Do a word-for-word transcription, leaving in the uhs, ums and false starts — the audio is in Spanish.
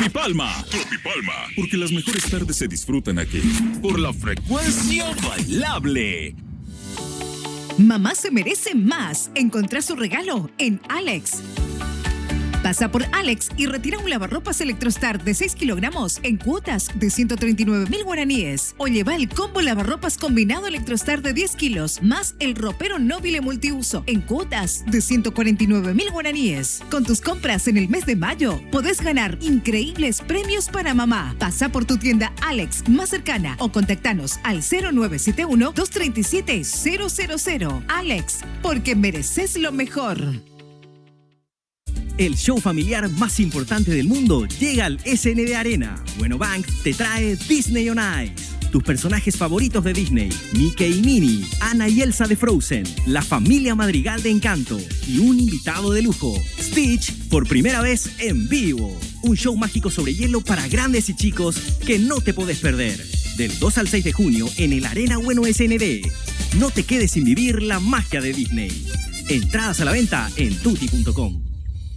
Tropipalma. Tropipalma. Porque las mejores tardes se disfrutan aquí. Por la frecuencia bailable. Mamá se merece más. Encontrá su regalo en Alex. Pasa por Alex y retira un lavarropas Electrostar de seis kilogramos en cuotas de ciento treinta y nueve mil guaraníes. O lleva el combo lavarropas combinado Electrostar de diez kilos más el ropero Nobile multiuso en cuotas de ciento cuarenta y nueve mil guaraníes. Con tus compras en el mes de mayo podés ganar increíbles premios para mamá. Pasa por tu tienda Alex más cercana o contactanos al cero nueve siete uno, dos tres siete, cero cero cero. Alex, porque mereces lo mejor. El show familiar más importante del mundo llega al S N D Arena. Bueno Bank te trae Disney on Ice. Tus personajes favoritos de Disney, Mickey y Minnie, Anna y Elsa de Frozen, la familia Madrigal de Encanto y un invitado de lujo, Stitch, por primera vez en vivo. Un show mágico sobre hielo para grandes y chicos que no te podés perder. Del dos al seis de junio en el Arena Bueno S N D. No te quedes sin vivir la magia de Disney. Entradas a la venta en tutti punto com.